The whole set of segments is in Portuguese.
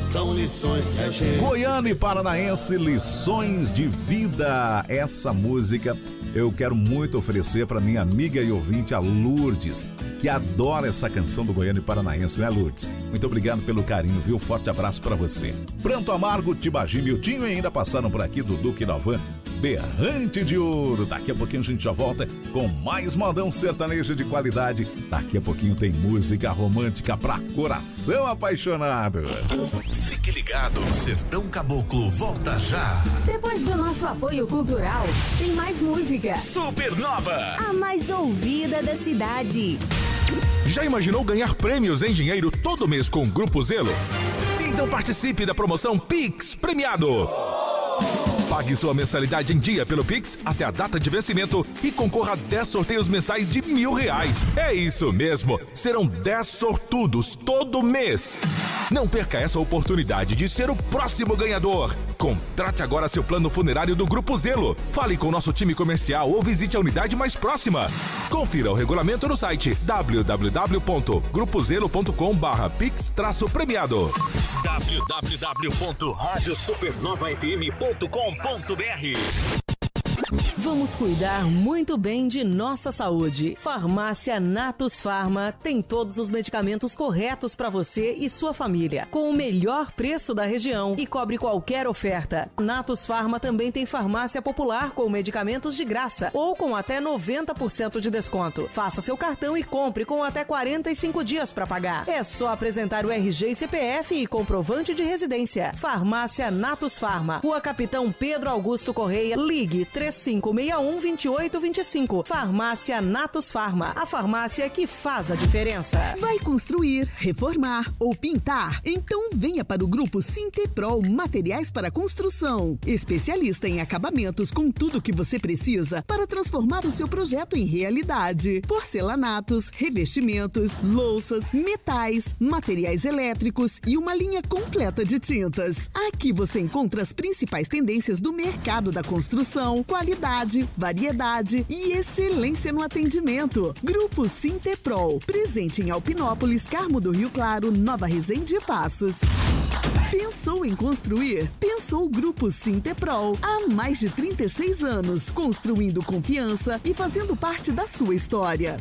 são lições que a gente... Goiano e Paranaense, lições de vida. Essa música eu quero muito oferecer para minha amiga e ouvinte, a Lourdes, que adora essa canção do Goiano e Paranaense, né, Lourdes? Muito obrigado pelo carinho, viu? Forte abraço para você. Pranto Amargo, Tibagi, Miltinho e ainda passaram por aqui Dudu Quinovan, Berrante de Ouro. Daqui a pouquinho a gente já volta com mais modão sertanejo de qualidade. Daqui a pouquinho tem música romântica pra coração apaixonado. Fique ligado, Sertão Caboclo volta já. Depois do nosso apoio cultural, tem mais música. Supernova, a mais ouvida da cidade. Já imaginou ganhar prêmios em dinheiro todo mês com o Grupo Zelo? Então participe da promoção Pix Premiado. Pague sua mensalidade em dia pelo Pix até a data de vencimento e concorra a 10 sorteios mensais de R$1.000. É isso mesmo, serão 10 sortudos todo mês. Não perca essa oportunidade de ser o próximo ganhador. Contrate agora seu plano funerário do Grupo Zelo. Fale com o nosso time comercial ou visite a unidade mais próxima. Confira o regulamento no site www.grupozelo.com/pix-premiado. www.radiosupernovafm.com.br. Vamos cuidar muito bem de nossa saúde. Farmácia Natus Farma tem todos os medicamentos corretos para você e sua família, com o melhor preço da região e cobre qualquer oferta. Natus Farma também tem farmácia popular com medicamentos de graça ou com até 90% de desconto. Faça seu cartão e compre com até 45 dias para pagar. É só apresentar o RG e CPF e comprovante de residência. Farmácia Natus Farma, Rua Capitão Pedro Augusto Correia, ligue 3561-2825. Farmácia Natus Farma, a farmácia que faz a diferença. Vai construir, reformar ou pintar? Então venha para o Grupo Sinteprol Materiais para Construção. Especialista em acabamentos com tudo o que você precisa para transformar o seu projeto em realidade. Porcelanatos, revestimentos, louças, metais, materiais elétricos e uma linha completa de tintas. Aqui você encontra as principais tendências do mercado da construção, qualidade, variedade e excelência no atendimento. Grupo Sinteprol, presente em Alpinópolis, Carmo do Rio Claro, Nova Resende e Passos. Pensou em construir? Pensou o Grupo Sinteprol. Há mais de 36 anos, construindo confiança e fazendo parte da sua história.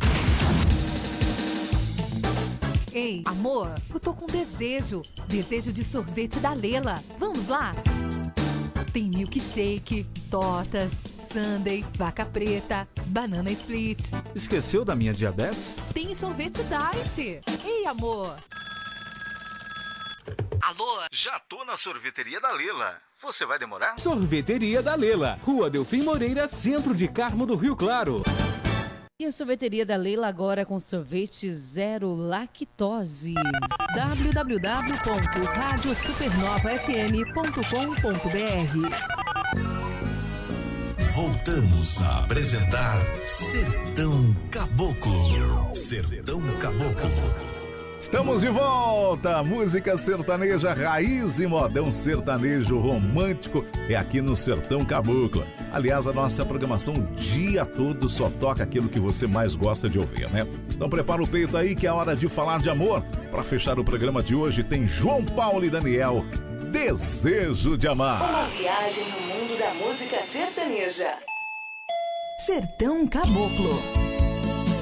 Ei, amor, eu tô com desejo de sorvete da Lela. Vamos lá? Tem milkshake, tortas, sundae, vaca preta, banana split. Esqueceu da minha diabetes? Tem sorvete diet. Ei, amor. Alô? Já tô na sorveteria da Lela. Você vai demorar? Sorveteria da Lela, Rua Delfim Moreira, centro de Carmo do Rio Claro. E a sorveteria da Leila agora com sorvete zero lactose. www.radiosupernovafm.com.br. Voltamos a apresentar Sertão Caboclo. Sertão Caboclo. Estamos de volta! Música sertaneja raiz e modão sertanejo romântico é aqui no Sertão Caboclo. Aliás, a nossa programação o dia todo só toca aquilo que você mais gosta de ouvir, né? Então prepara o peito aí que é hora de falar de amor. Para fechar o programa de hoje tem João Paulo e Daniel, Desejo de Amar. Uma viagem no mundo da música sertaneja. Sertão Caboclo.